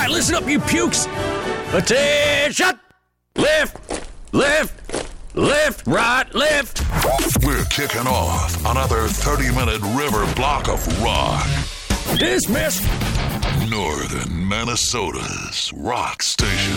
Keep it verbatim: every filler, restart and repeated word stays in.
right, listen up, you pukes. Attention! Left, left, left, right, left. We're kicking off another thirty-minute river block of rock. Dismiss. Northern Minnesota's rock station.